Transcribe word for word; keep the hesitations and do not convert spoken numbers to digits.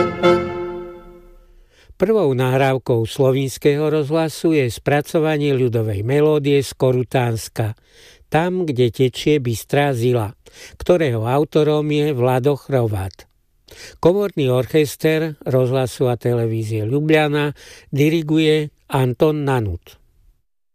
Prvou nahrávkou slovinského rozhlasu je spracovanie ľudovej melódie z Korutánska, Tam, kde tečie bystrá Zila, ktorého autorom je Vlado Chrovát. Komorný orchester rozhlasu a televízie Ľubľana diriguje Anton Nanut.